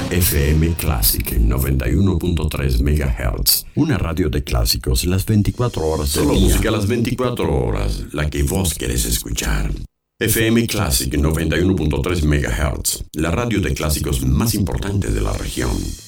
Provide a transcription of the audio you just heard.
FM Classic 91.3 MHz. Una radio de clásicos las 24 horas del día. Solo música las 24 horas, la que vos querés escuchar. FM Classic 91.3 MHz, la radio de clásicos más importante de la región.